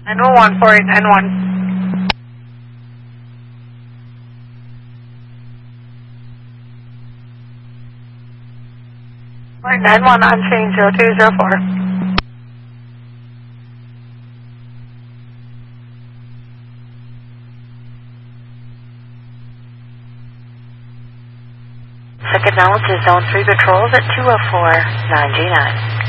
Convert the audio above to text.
911 4891. 91 on change 0204. Second analysis zone 3 patrols at 204-9G9.